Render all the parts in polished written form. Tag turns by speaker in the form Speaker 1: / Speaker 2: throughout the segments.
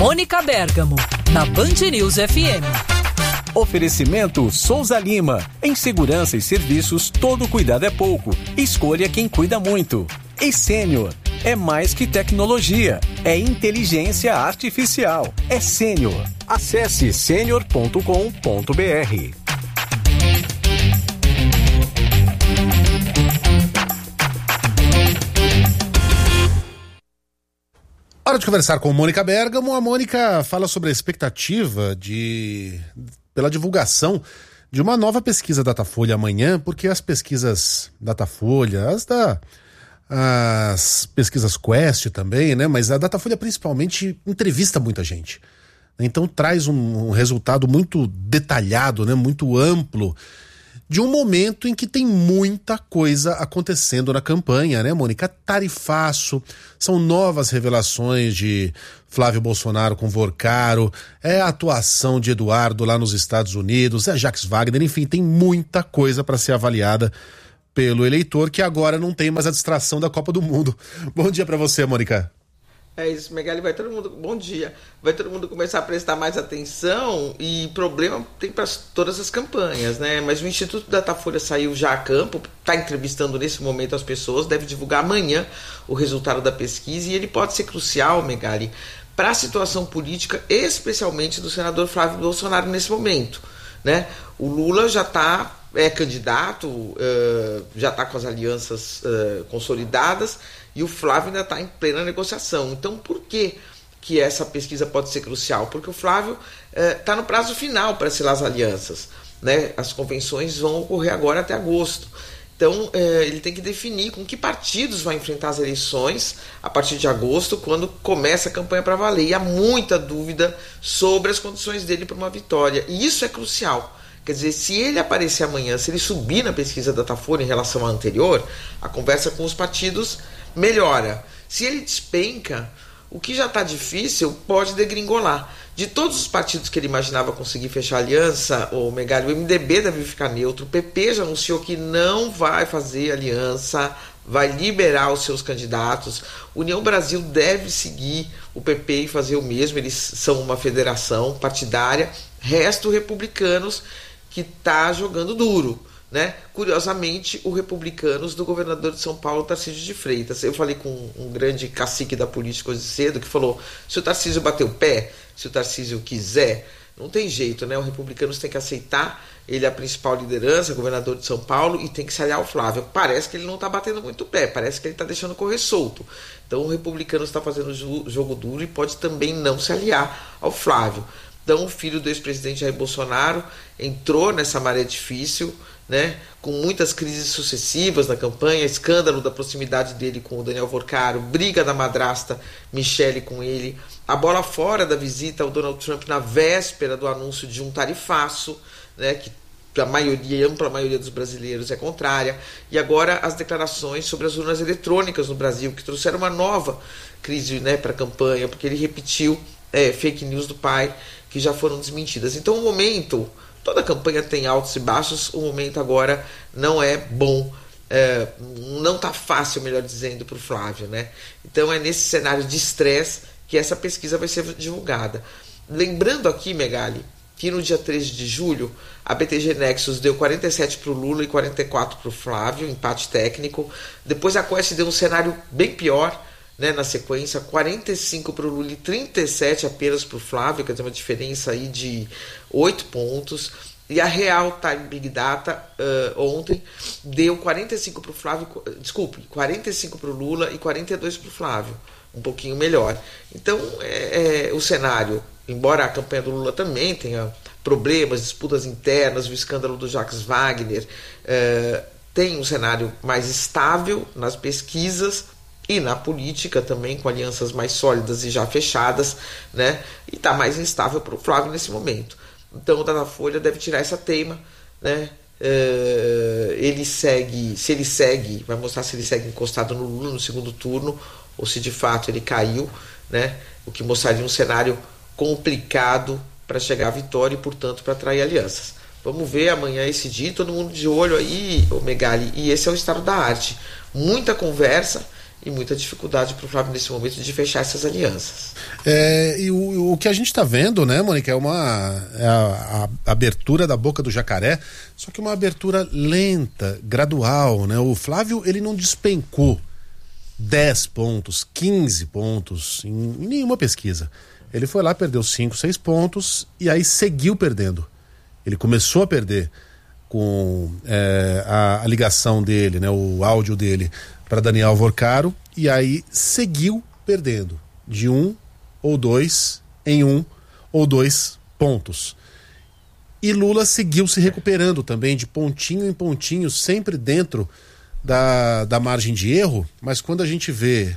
Speaker 1: Mônica Bergamo, na Band News FM.
Speaker 2: Oferecimento Souza Lima. Em segurança e serviços, todo cuidado é pouco. Escolha quem cuida muito. E Sênior. É mais que tecnologia. É inteligência artificial. É Sênior. Acesse senior.com.br.
Speaker 3: Hora de conversar com Mônica Bergamo. A Mônica fala sobre a expectativa pela divulgação de uma nova pesquisa Datafolha amanhã, porque as pesquisas Datafolha, as pesquisas Quest também, né? Mas a Datafolha principalmente entrevista muita gente. Então traz um resultado muito detalhado, né? Muito amplo, de um momento em que tem muita coisa acontecendo na campanha, né, Mônica? Tarifaço, são novas revelações de Flávio Bolsonaro com Vorcaro, é a atuação de Eduardo lá nos Estados Unidos, é Jacques Wagner, enfim, tem muita coisa para ser avaliada pelo eleitor, que agora não tem mais a distração da Copa do Mundo. Bom dia para você, Mônica.
Speaker 4: É isso, Megali, bom dia, vai todo mundo começar a prestar mais atenção, e problema tem para todas as campanhas, né? Mas o Instituto Datafolha saiu já a campo, está entrevistando nesse momento as pessoas, deve divulgar amanhã o resultado da pesquisa, e ele pode ser crucial, Megali, para a situação política, especialmente do senador Flávio Bolsonaro nesse momento, né? O Lula já é candidato, já está com as alianças consolidadas, e o Flávio ainda está em plena negociação. Então, por que essa pesquisa pode ser crucial? Porque o Flávio está no prazo final para selar as alianças, né? As convenções vão ocorrer agora até agosto. Então, ele tem que definir com que partidos vai enfrentar as eleições a partir de agosto, quando começa a campanha para valer. E há muita dúvida sobre as condições dele para uma vitória. E isso é crucial. Quer dizer, se ele aparecer amanhã, se ele subir na pesquisa da Datafolha em relação à anterior, a conversa com os partidos melhora. Se ele despenca, o que já está difícil pode degringolar. De todos os partidos que ele imaginava conseguir fechar aliança, o Megali, o MDB deve ficar neutro, o PP já anunciou que não vai fazer aliança, vai liberar os seus candidatos. União Brasil deve seguir o PP e fazer o mesmo, eles são uma federação partidária. Resto, Republicanos, que está jogando duro, né? Curiosamente, o Republicanos do governador de São Paulo, Tarcísio de Freitas. Eu falei com um grande cacique da política hoje cedo, que falou, se o Tarcísio bater o pé, se o Tarcísio quiser, não tem jeito, né? O Republicanos tem que aceitar, ele é a principal liderança, governador de São Paulo, e tem que se aliar ao Flávio. Parece que ele não está batendo muito o pé, parece que ele está deixando correr solto. Então o Republicanos está fazendo jogo duro e pode também não se aliar ao Flávio. Então o filho do ex-presidente Jair Bolsonaro entrou nessa maré difícil, né, com muitas crises sucessivas na campanha, escândalo da proximidade dele com o Daniel Vorcaro, briga da madrasta Michele com ele, a bola fora da visita ao Donald Trump na véspera do anúncio de um tarifaço, né, que a ampla maioria dos brasileiros é contrária, e agora as declarações sobre as urnas eletrônicas no Brasil, que trouxeram uma nova crise, né, para a campanha, porque ele repetiu fake news do pai, que já foram desmentidas. Então o momento, toda a campanha tem altos e baixos, o momento agora não é bom, não está fácil, melhor dizendo, para o Flávio, né? Então é nesse cenário de estresse que essa pesquisa vai ser divulgada. Lembrando aqui, Megali, que no dia 13 de julho a BTG Nexus deu 47 para o Lula e 44 para o Flávio, empate técnico. Depois a Quest deu um cenário bem pior, né, na sequência, 45 para o Lula e 37 apenas para o Flávio, quer dizer, uma diferença aí de 8 pontos. E a Real Time Big Data ontem deu 45 para o Flávio, 45 para o Lula e 42 para o Flávio, um pouquinho melhor. Então o cenário, embora a campanha do Lula também tenha problemas, disputas internas, o escândalo do Jacques Wagner, tem um cenário mais estável nas pesquisas e na política também, com alianças mais sólidas e já fechadas, né? E está mais instável para o Flávio nesse momento. Então o Datafolha deve tirar essa teima, né? Se ele segue, vai mostrar se ele segue encostado no Lula no segundo turno, ou se de fato ele caiu, né? O que mostraria um cenário complicado para chegar à vitória e, portanto, para atrair alianças. Vamos ver amanhã esse dia, todo mundo de olho aí, Megali, e esse é o estado da arte. Muita conversa e muita dificuldade para o Flávio nesse momento de fechar essas alianças.
Speaker 3: E o que a gente está vendo, né, Mônica, é a abertura da boca do jacaré, só que uma abertura lenta, gradual, né? O Flávio, ele não despencou 10 pontos, 15 pontos em nenhuma pesquisa. Ele foi lá, perdeu 5, 6 pontos e aí seguiu perdendo. Ele começou a perder com a ligação dele, né, o áudio dele para Daniel Vorcaro, e aí seguiu perdendo de 1 ou 2 em 1 ou 2 pontos. E Lula seguiu se recuperando também de pontinho em pontinho, sempre dentro da margem de erro, mas quando a gente vê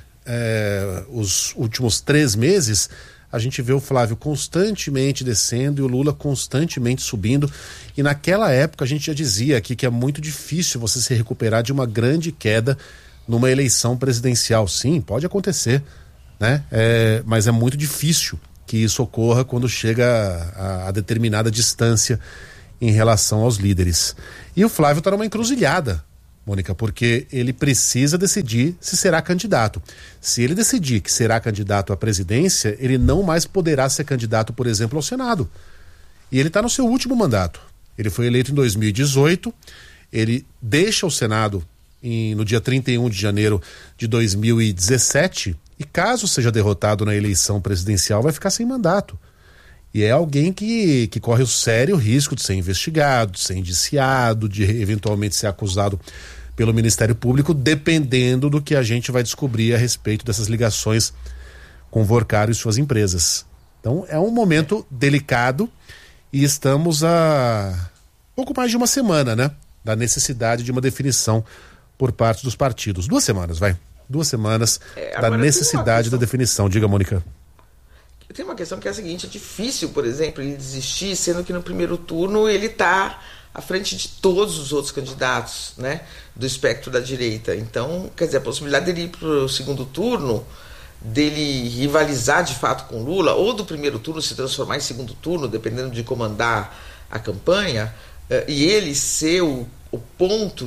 Speaker 3: os últimos 3 meses, a gente vê o Flávio constantemente descendo e o Lula constantemente subindo. E naquela época a gente já dizia aqui que é muito difícil você se recuperar de uma grande queda numa eleição presidencial. Sim, pode acontecer, né? Mas é muito difícil que isso ocorra quando chega a determinada distância em relação aos líderes. E o Flávio está numa encruzilhada, Mônica, porque ele precisa decidir se será candidato. Se ele decidir que será candidato à presidência, ele não mais poderá ser candidato, por exemplo, ao Senado. E ele está no seu último mandato. Ele foi eleito em 2018, ele deixa o Senado no dia 31 de janeiro de 2017, e caso seja derrotado na eleição presidencial, vai ficar sem mandato. E é alguém que corre o sério risco de ser investigado, de ser indiciado, de eventualmente ser acusado pelo Ministério Público, dependendo do que a gente vai descobrir a respeito dessas ligações com Vorcaro e suas empresas. Então é um momento delicado e estamos a pouco mais de uma semana, né, da necessidade de uma definição por parte dos partidos. 2 semanas, vai. 2 semanas da necessidade da definição. Diga, Mônica.
Speaker 4: Tem uma questão que é a seguinte: é difícil, por exemplo, ele desistir, sendo que no primeiro turno ele está à frente de todos os outros candidatos, né, do espectro da direita. Então, quer dizer, a possibilidade dele ir para o segundo turno, dele rivalizar de fato com Lula, ou do primeiro turno se transformar em segundo turno, dependendo de comandar a campanha, e ele ser o ponto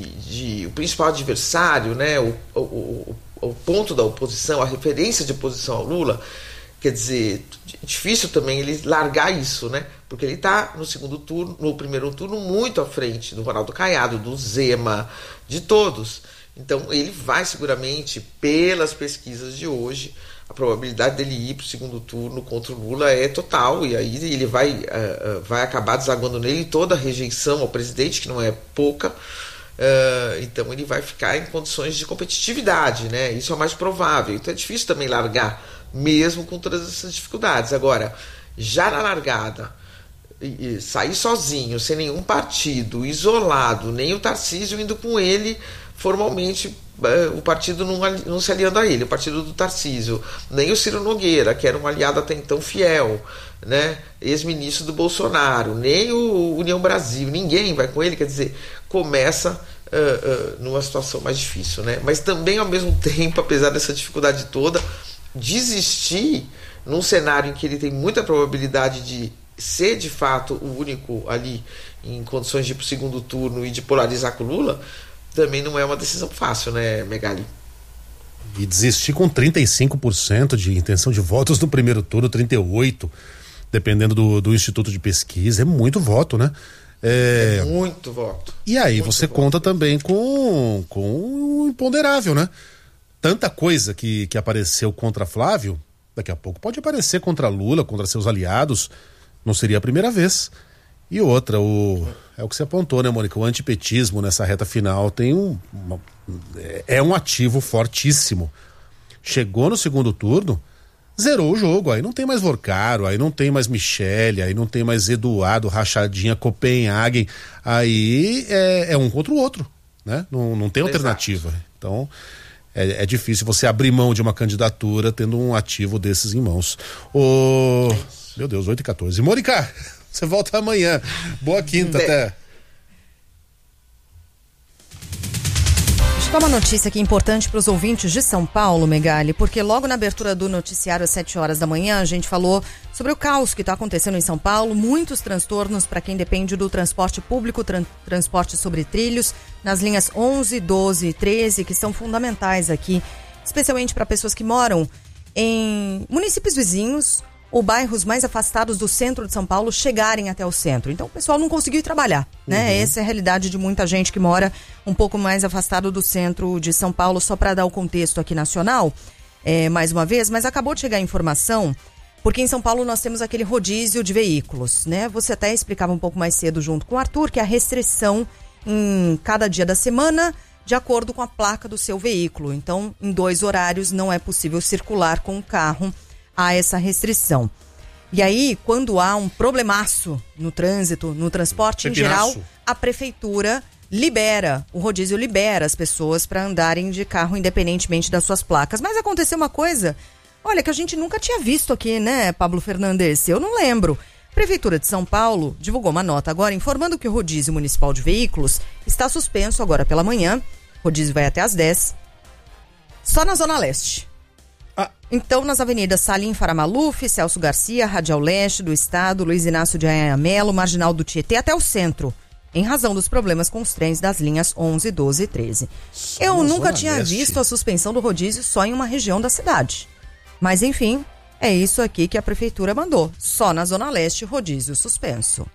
Speaker 4: o principal adversário, né, o ponto da oposição, a referência de oposição ao Lula. Quer dizer, difícil também ele largar isso, né? Porque ele está no primeiro turno, muito à frente do Ronaldo Caiado, do Zema, de todos. Então ele vai seguramente, pelas pesquisas de hoje, a probabilidade dele ir para o segundo turno contra o Lula é total, e aí ele vai acabar desaguando nele toda a rejeição ao presidente, que não é pouca. Então ele vai ficar em condições de competitividade, né? Isso é o mais provável. Então é difícil também largar, mesmo com todas essas dificuldades. Agora, já na largada, sair sozinho, sem nenhum partido, isolado, nem o Tarcísio indo com ele formalmente, o partido não se aliando a ele, o partido do Tarcísio, nem o Ciro Nogueira, que era um aliado até então fiel, né, ex-ministro do Bolsonaro, nem o União Brasil, ninguém vai com ele. Quer dizer, começa numa situação mais difícil, né? Mas também, ao mesmo tempo, apesar dessa dificuldade toda, desistir num cenário em que ele tem muita probabilidade de ser de fato o único ali em condições de ir para o segundo turno e de polarizar com o Lula, também não é uma decisão fácil, né, Megali?
Speaker 3: E desistir com 35% de intenção de votos no primeiro turno, 38%, dependendo do Instituto de Pesquisa, é muito voto, né?
Speaker 4: É muito voto.
Speaker 3: E aí
Speaker 4: muito
Speaker 3: você
Speaker 4: voto.
Speaker 3: conta também com o imponderável, né? Tanta coisa que apareceu contra Flávio, daqui a pouco pode aparecer contra Lula, contra seus aliados, não seria a primeira vez. E outra, é o que você apontou, né, Mônica? O antipetismo nessa reta final tem um ativo fortíssimo. Chegou no segundo turno, zerou o jogo, aí não tem mais Vorcaro, aí não tem mais Michele, aí não tem mais Eduardo, Rachadinha, Copenhagen, aí é um contra o outro, né? Não tem alternativa. Exato. Então é difícil você abrir mão de uma candidatura tendo um ativo desses em mãos. Meu Deus, 8h14. Mônica, você volta amanhã. Boa quinta, até.
Speaker 5: Só uma notícia aqui importante para os ouvintes de São Paulo, Megali, porque logo na abertura do noticiário às 7 horas da manhã, a gente falou sobre o caos que está acontecendo em São Paulo, muitos transtornos para quem depende do transporte público, transporte sobre trilhos, nas linhas 11, 12 e 13, que são fundamentais aqui, especialmente para pessoas que moram em municípios vizinhos ou bairros mais afastados do centro de São Paulo chegarem até o centro. Então o pessoal não conseguiu ir trabalhar, né? Essa é a realidade de muita gente que mora um pouco mais afastado do centro de São Paulo, só para dar o contexto aqui nacional, mais uma vez, mas acabou de chegar a informação, porque em São Paulo nós temos aquele rodízio de veículos, né? Você até explicava um pouco mais cedo junto com o Arthur que a restrição em cada dia da semana de acordo com a placa do seu veículo. Então, em 2 horários não é possível circular com o carro, há essa restrição. E aí, quando há um problemaço no trânsito, no transporte em geral, a prefeitura libera, o rodízio libera as pessoas para andarem de carro independentemente das suas placas. Mas aconteceu uma coisa, olha, que a gente nunca tinha visto aqui, né, Pablo Fernandes? Eu não lembro. A Prefeitura de São Paulo divulgou uma nota agora informando que o rodízio municipal de veículos está suspenso agora pela manhã. O rodízio vai até às 10, só na Zona Leste. Então, nas avenidas Salim Faramaluf, Celso Garcia, Radial Leste do Estado, Luiz Inácio de Anhangamelo, Marginal do Tietê, até o centro, em razão dos problemas com os trens das linhas 11, 12 e 13. Eu nunca tinha visto a suspensão do rodízio só em uma região da cidade. Mas, enfim, é isso aqui que a Prefeitura mandou. Só na Zona Leste, rodízio suspenso.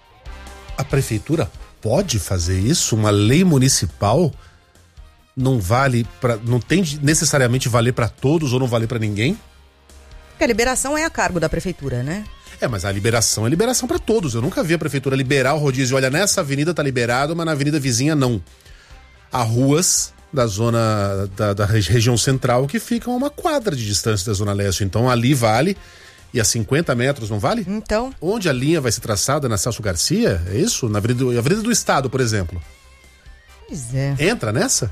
Speaker 3: A Prefeitura pode fazer isso? Uma lei municipal não vale para, não tem necessariamente valer para todos ou não valer para ninguém?
Speaker 5: Porque a liberação é a cargo da Prefeitura, né?
Speaker 3: Mas a liberação é liberação para todos. Eu nunca vi a Prefeitura liberar o rodízio. Olha, nessa avenida tá liberado, mas na avenida vizinha não. Há ruas da zona da região central que ficam a 1 quadra de distância da Zona Leste. Então ali vale. E a 50 metros não vale?
Speaker 5: Então.
Speaker 3: Onde a linha vai ser traçada? Na Celso Garcia? É isso? Na Avenida do Estado, por exemplo.
Speaker 5: Pois é.
Speaker 3: Entra nessa?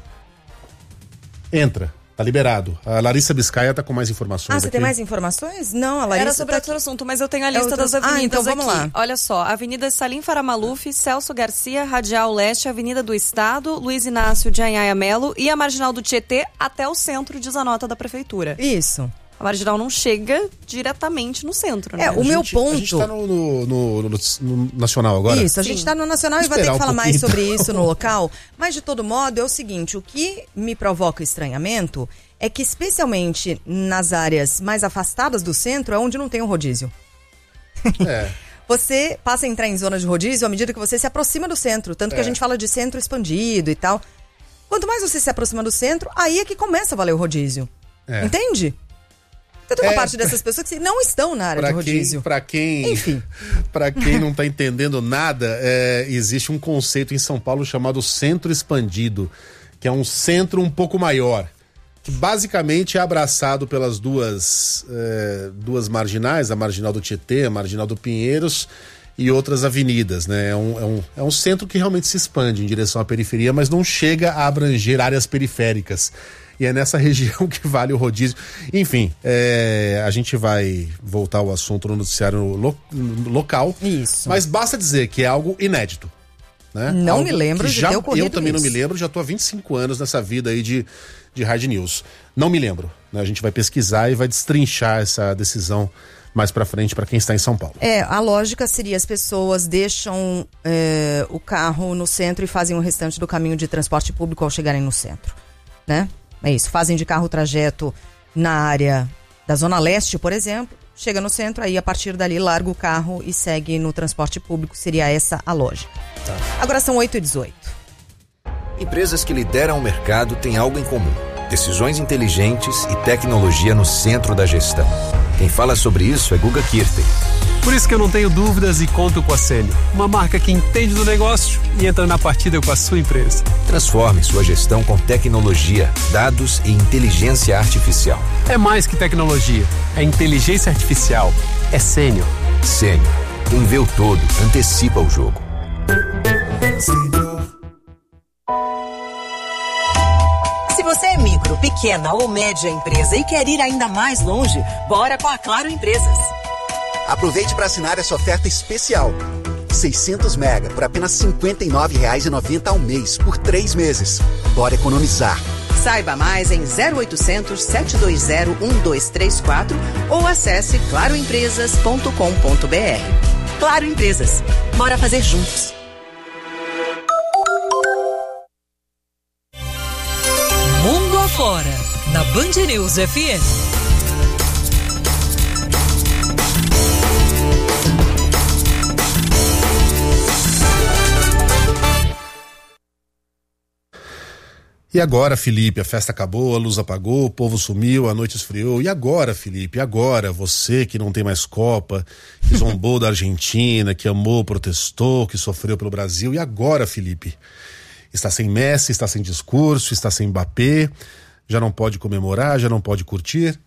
Speaker 3: Entra, tá liberado. A Larissa Biscaia tá com mais informações.
Speaker 5: Você tem mais informações? Não, a Larissa
Speaker 6: era sobre outro assunto, mas eu tenho a lista das avenidas
Speaker 5: então vamos
Speaker 6: aqui.
Speaker 5: lá.
Speaker 6: Olha só, Avenida Salim Faramaluf, Celso Garcia, Radial Leste, Avenida do Estado, Luiz Inácio de Anhangamelo e a Marginal do Tietê até o centro, diz a nota da Prefeitura.
Speaker 5: Isso.
Speaker 6: A Marginal não chega diretamente no centro, né?
Speaker 5: Meu ponto...
Speaker 3: A gente tá no Nacional agora?
Speaker 5: Isso, a gente tá no Nacional e vai ter que falar mais sobre isso no local. Mas, de todo modo, é o seguinte, o que me provoca estranhamento é que, especialmente nas áreas mais afastadas do centro, é onde não tem o rodízio. Você passa a entrar em zona de rodízio à medida que você se aproxima do centro. Tanto que a gente fala de centro expandido e tal. Quanto mais você se aproxima do centro, aí é que começa a valer o rodízio. Entende? Tem uma parte dessas pessoas que não estão na área de rodízio.
Speaker 3: Enfim. Para quem não está entendendo nada, existe um conceito em São Paulo chamado centro expandido, que é um centro um pouco maior, que basicamente é abraçado pelas duas marginais, a Marginal do Tietê, a Marginal do Pinheiros e outras avenidas, né? É um centro que realmente se expande em direção à periferia, mas não chega a abranger áreas periféricas. E é nessa região que vale o rodízio. Enfim, a gente vai voltar ao assunto no noticiário local.
Speaker 5: Isso.
Speaker 3: Mas basta dizer que é algo inédito. Né?
Speaker 5: Não me lembro de ter ocorrido.
Speaker 3: Eu também não me lembro, já tô há 25 anos nessa vida aí de Hard News. Não me lembro. Né? A gente vai pesquisar e vai destrinchar essa decisão mais pra frente para quem está em São Paulo.
Speaker 5: A lógica seria as pessoas deixam o carro no centro e fazem o restante do caminho de transporte público ao chegarem no centro, né? É isso, fazem de carro o trajeto na área da Zona Leste, por exemplo, chega no centro, aí a partir dali larga o carro e segue no transporte público, seria essa a lógica. Agora são 8h18.
Speaker 7: Empresas que lideram o mercado têm algo em comum: decisões inteligentes e tecnologia no centro da gestão. Quem fala sobre isso é Guga Kirten.
Speaker 8: Por isso que eu não tenho dúvidas e conto com a Sênior, uma marca que entende do negócio e entra na partida com a sua empresa.
Speaker 7: Transforme sua gestão com tecnologia, dados e inteligência artificial.
Speaker 8: É mais que tecnologia, é inteligência artificial, é Sênior.
Speaker 7: Sênior, quem vê o todo, antecipa o jogo.
Speaker 9: Se você é micro, pequena ou média empresa e quer ir ainda mais longe, bora com a Claro Empresas.
Speaker 10: Aproveite para assinar essa oferta especial. 600 mega por apenas R$ 59,90 ao mês por 3 meses. Bora economizar.
Speaker 9: Saiba mais em 0800 720 1234 ou acesse claroempresas.com.br. Claro Empresas. Bora fazer juntos.
Speaker 1: Mundo Afora, na Band News FM.
Speaker 3: E agora, Felipe, a festa acabou, a luz apagou, o povo sumiu, a noite esfriou. E agora, Felipe, e agora? Você que não tem mais Copa, que zombou da Argentina, que amou, protestou, que sofreu pelo Brasil. E agora, Felipe? Está sem Messi, está sem discurso, está sem Mbappé, já não pode comemorar, já não pode curtir.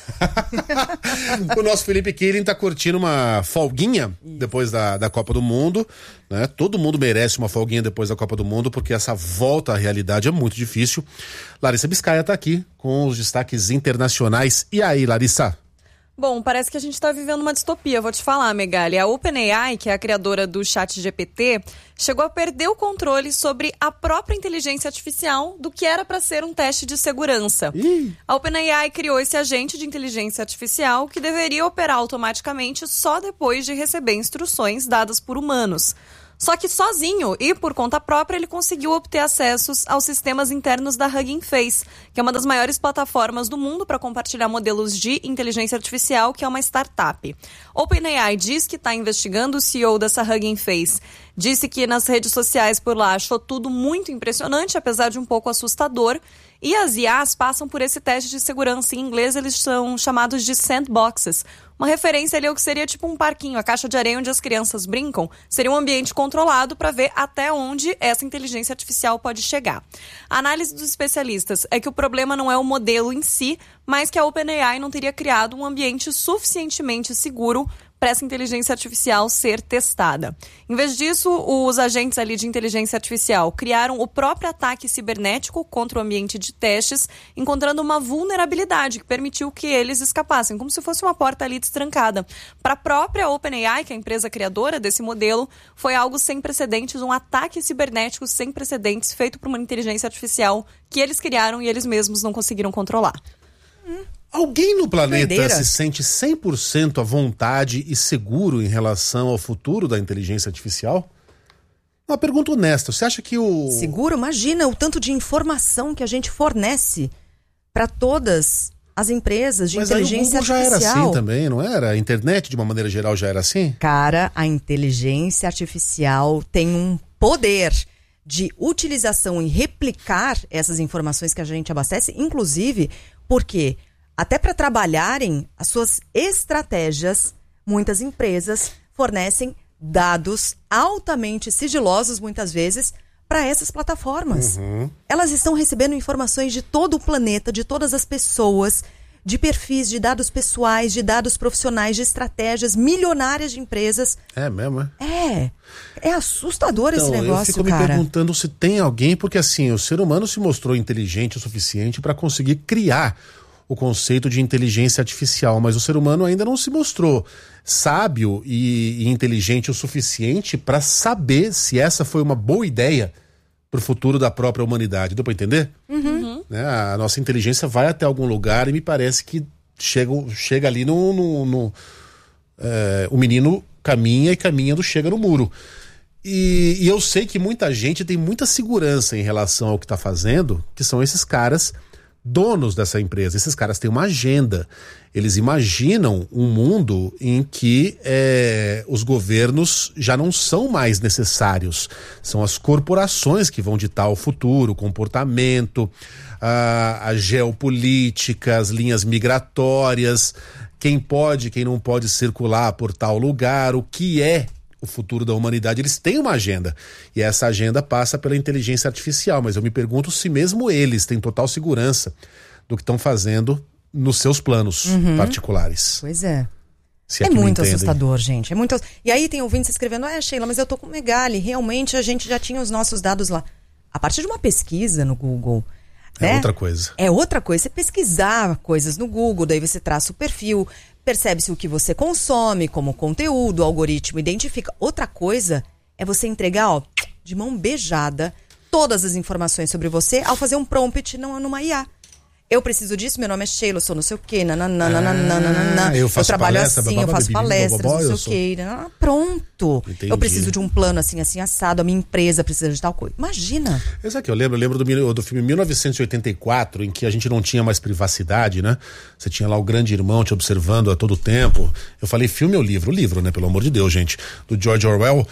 Speaker 3: O nosso Felipe Killing está curtindo uma folguinha depois da Copa do Mundo, né? Todo mundo merece uma folguinha depois da Copa do Mundo, porque essa volta à realidade é muito difícil. Larissa Biscaia está aqui com os destaques internacionais. E aí, Larissa?
Speaker 6: Bom, parece que a gente está vivendo uma distopia, vou te falar, Megali. A OpenAI, que é a criadora do ChatGPT, chegou a perder o controle sobre a própria inteligência artificial do que era para ser um teste de segurança. A OpenAI criou esse agente de inteligência artificial que deveria operar automaticamente só depois de receber instruções dadas por humanos. Só que sozinho e por conta própria ele conseguiu obter acessos aos sistemas internos da Hugging Face, que é uma das maiores plataformas do mundo para compartilhar modelos de inteligência artificial, que é uma startup. OpenAI diz que está investigando. O CEO dessa Hugging Face disse que nas redes sociais por lá achou tudo muito impressionante, apesar de um pouco assustador. E as IAs passam por esse teste de segurança. Em inglês eles são chamados de sandboxes. Uma referência ali ao que seria tipo um parquinho, a caixa de areia onde as crianças brincam. Seria um ambiente controlado para ver até onde essa inteligência artificial pode chegar. A análise dos especialistas é que o problema não é o modelo em si, mas que a OpenAI não teria criado um ambiente suficientemente seguro para essa inteligência artificial ser testada. Em vez disso, os agentes ali de inteligência artificial criaram o próprio ataque cibernético contra o ambiente de testes, encontrando uma vulnerabilidade que permitiu que eles escapassem, como se fosse uma porta ali destrancada. Para a própria OpenAI, que é a empresa criadora desse modelo, foi algo sem precedentes, um ataque cibernético sem precedentes feito por uma inteligência artificial que eles criaram e eles mesmos não conseguiram controlar.
Speaker 3: Alguém no planeta
Speaker 5: Doideira.
Speaker 3: se sente 100% à vontade e seguro em relação ao futuro da inteligência artificial? Uma pergunta honesta. Você acha que o...
Speaker 5: Seguro? Imagina o tanto de informação que a gente fornece para todas as empresas de inteligência
Speaker 3: Mas aí o Google
Speaker 5: artificial.
Speaker 3: já era assim também, não era? A internet, de uma maneira geral, já era assim?
Speaker 5: Cara, a inteligência artificial tem um poder de utilização e replicar essas informações que a gente abastece, inclusive porque até para trabalharem as suas estratégias, muitas empresas fornecem dados altamente sigilosos, muitas vezes, para essas plataformas. Elas estão recebendo informações de todo o planeta, de todas as pessoas, de perfis, de dados pessoais, de dados profissionais, de estratégias milionárias de empresas.
Speaker 3: É mesmo,
Speaker 5: é? É assustador esse negócio,
Speaker 3: eu fico
Speaker 5: cara.
Speaker 3: me perguntando se tem alguém, porque assim, o ser humano se mostrou inteligente o suficiente para conseguir criar o conceito de inteligência artificial, mas o ser humano ainda não se mostrou sábio e inteligente o suficiente para saber se essa foi uma boa ideia para o futuro da própria humanidade. Deu para entender? Né? A nossa inteligência vai até algum lugar e me parece que chega ali o menino caminha e caminhando chega no muro. E eu sei que muita gente tem muita segurança em relação ao que está fazendo, que são esses caras donos dessa empresa. Esses caras têm uma agenda. Eles imaginam um mundo em que os governos já não são mais necessários. São as corporações que vão ditar o futuro, o comportamento, a geopolítica, as linhas migratórias, quem pode, quem não pode circular por tal lugar, o que é o futuro da humanidade. Eles têm uma agenda e essa agenda passa pela inteligência artificial, mas eu me pergunto se mesmo eles têm total segurança do que estão fazendo nos seus planos particulares.
Speaker 5: Pois é.
Speaker 3: Se
Speaker 5: É
Speaker 3: que me
Speaker 5: muito
Speaker 3: entendem.
Speaker 5: assustador, gente. É muito. E aí tem ouvintes escrevendo: Sheila, mas eu tô com Megali. Realmente a gente já tinha os nossos dados lá. A partir de uma pesquisa no Google.
Speaker 3: É outra coisa.
Speaker 5: É outra coisa. Você pesquisar coisas no Google, daí você traça o perfil, percebe-se o que você consome como conteúdo, o algoritmo identifica. Outra coisa É você entregar, ó, de mão beijada, todas as informações sobre você ao fazer um prompt numa IA. Eu preciso disso, meu nome é Sheila, eu sou não sei o quê,
Speaker 3: eu
Speaker 5: trabalho
Speaker 3: palestra,
Speaker 5: assim, eu faço palestras, não sei o quê, pronto.
Speaker 3: Entendi.
Speaker 5: Eu preciso de um plano assim assado, a minha empresa precisa de tal coisa. Imagina.
Speaker 3: Exato, eu lembro do filme 1984, em que a gente não tinha mais privacidade, né? Você tinha lá o grande irmão te observando a todo tempo. Eu falei filme ou livro? Livro, né? Pelo amor de Deus, gente. Do George Orwell.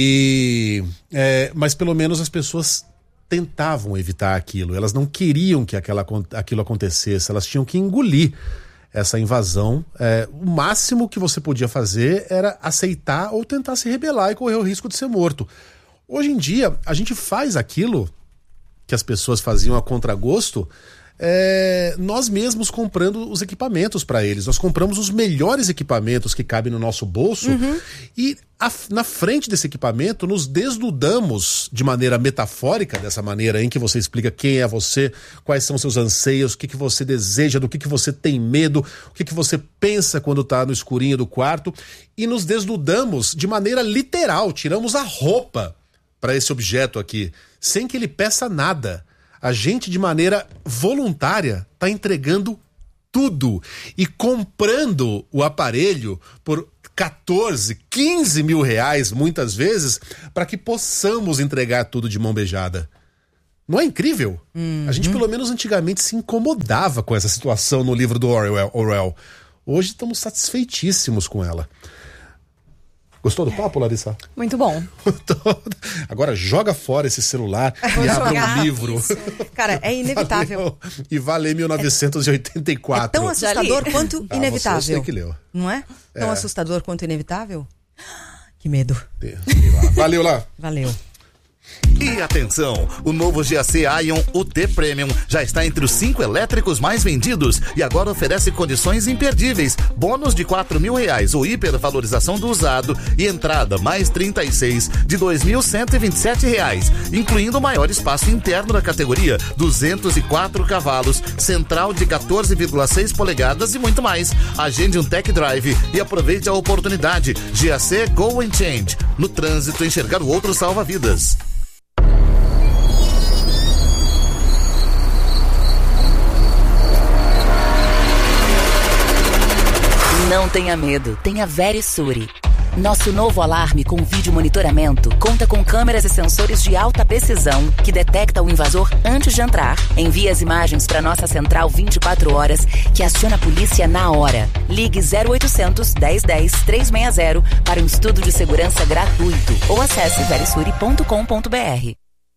Speaker 3: Mas pelo menos as pessoas tentavam evitar aquilo, elas não queriam que aquilo acontecesse, elas tinham que engolir essa invasão. O máximo que você podia fazer era aceitar ou tentar se rebelar e correr o risco de ser morto. Hoje em dia, a gente faz aquilo que as pessoas faziam a contragosto, nós mesmos comprando os equipamentos para eles. Nós compramos os melhores equipamentos que cabem no nosso bolso e na frente desse equipamento nos desnudamos de maneira metafórica, dessa maneira em que você explica quem é você, quais são seus anseios, o que você deseja, do que você tem medo, o que você pensa quando está no escurinho do quarto, e nos desnudamos de maneira literal, tiramos a roupa para esse objeto aqui, sem que ele peça nada. A gente, de maneira voluntária, está entregando tudo e comprando o aparelho por 14, 15 mil reais, muitas vezes, para que possamos entregar tudo de mão beijada. Não é incrível? A gente, pelo menos antigamente, se incomodava com essa situação no livro do Orwell. Hoje estamos satisfeitíssimos com ela. Gostou do papo, Larissa?
Speaker 6: Muito bom.
Speaker 3: Agora joga fora esse celular e abre um livro.
Speaker 5: Isso. Cara, é inevitável.
Speaker 3: E vai ler 1984.
Speaker 5: É tão assustador quanto inevitável.
Speaker 3: Você que leu.
Speaker 5: Não é? Tão assustador quanto inevitável? Que medo.
Speaker 3: Valeu lá.
Speaker 5: Valeu.
Speaker 11: E atenção, o novo GAC Aion UT Premium já está entre os 5 elétricos mais vendidos e agora oferece condições imperdíveis, bônus de R$4.000 ou hipervalorização do usado e entrada mais 36 de R$2.127, incluindo o maior espaço interno da categoria, 204 cavalos, central de 14,6 polegadas e muito mais. Agende um tech drive e aproveite a oportunidade. GAC Go and Change. No trânsito, enxergar o outro salva vidas.
Speaker 12: Não tenha medo, tenha Verisure. Nosso novo alarme com vídeo monitoramento conta com câmeras e sensores de alta precisão que detecta o invasor antes de entrar. Envia as imagens para nossa central 24 horas que aciona a polícia na hora. Ligue 0800 1010 360 para um estudo de segurança gratuito ou acesse verisure.com.br.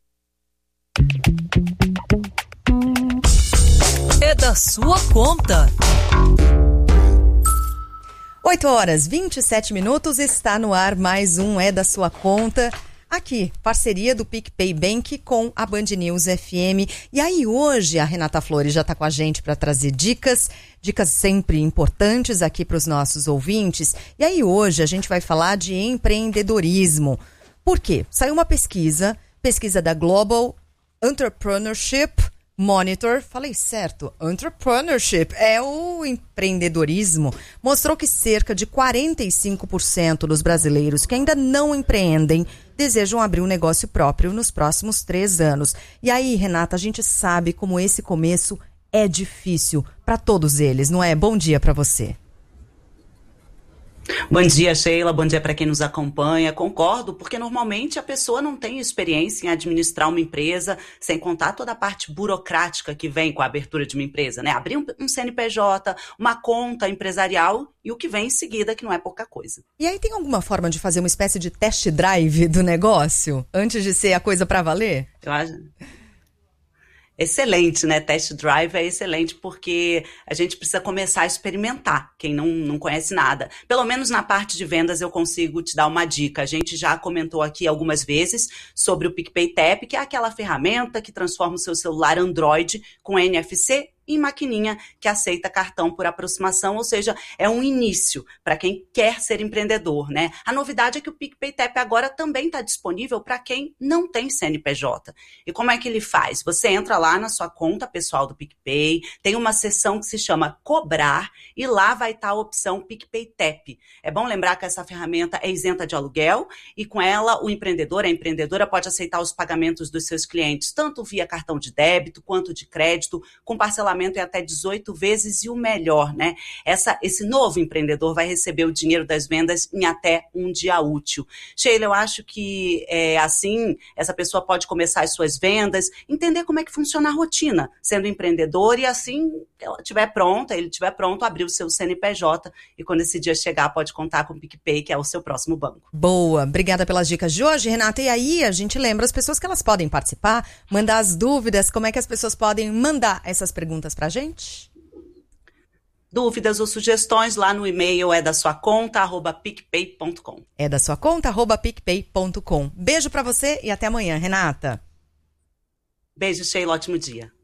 Speaker 1: É da sua conta.
Speaker 5: 8h27, está no ar mais um É da Sua Conta. Aqui, parceria do PicPay Bank com a Band News FM. E aí hoje a Renata Flores já está com a gente para trazer dicas sempre importantes aqui para os nossos ouvintes. E aí hoje a gente vai falar de empreendedorismo. Por quê? Saiu uma pesquisa da Global Entrepreneurship Monitor, falei certo, entrepreneurship é o empreendedorismo, mostrou que cerca de 45% dos brasileiros que ainda não empreendem desejam abrir um negócio próprio nos próximos 3 anos. E aí, Renata, a gente sabe como esse começo é difícil para todos eles, não é? Bom dia para você.
Speaker 13: Bom dia, Sheila. Bom dia para quem nos acompanha. Concordo, porque normalmente a pessoa não tem experiência em administrar uma empresa, sem contar toda a parte burocrática que vem com a abertura de uma empresa, né? Abrir um CNPJ, uma conta empresarial e o que vem em seguida, que não é pouca coisa.
Speaker 5: E aí tem alguma forma de fazer uma espécie de test drive do negócio antes de ser a coisa para valer?
Speaker 13: Eu acho... Excelente, né? Test drive é excelente porque a gente precisa começar a experimentar, quem não conhece nada. Pelo menos na parte de vendas eu consigo te dar uma dica. A gente já comentou aqui algumas vezes sobre o PicPay Tap, que é aquela ferramenta que transforma o seu celular Android com NFC e maquininha que aceita cartão por aproximação, ou seja, é um início para quem quer ser empreendedor, né? A novidade é que o PicPay Tap agora também está disponível para quem não tem CNPJ. E como é que ele faz? Você entra lá na sua conta pessoal do PicPay, tem uma seção que se chama Cobrar e lá vai estar a opção PicPay Tap. É bom lembrar que essa ferramenta é isenta de aluguel e com ela o empreendedor, a empreendedora pode aceitar os pagamentos dos seus clientes, tanto via cartão de débito quanto de crédito, com parcelamento em até 18 vezes e o melhor, né? Esse novo empreendedor vai receber o dinheiro das vendas em até um dia útil. Sheila, eu acho que assim essa pessoa pode começar as suas vendas, entender como é que funciona a rotina, sendo empreendedor e assim ele estiver pronto, abrir o seu CNPJ e quando esse dia chegar pode contar com o PicPay, que é o seu próximo banco.
Speaker 5: Boa, obrigada pelas dicas de hoje, Renata. E aí a gente lembra as pessoas que elas podem participar, mandar as dúvidas, como é que as pessoas podem mandar essas perguntas pra gente?
Speaker 13: Dúvidas ou sugestões lá no e-mail @picpay.com.
Speaker 5: @picpay.com. Beijo pra você e até amanhã, Renata.
Speaker 13: Beijo, Sheila, ótimo dia.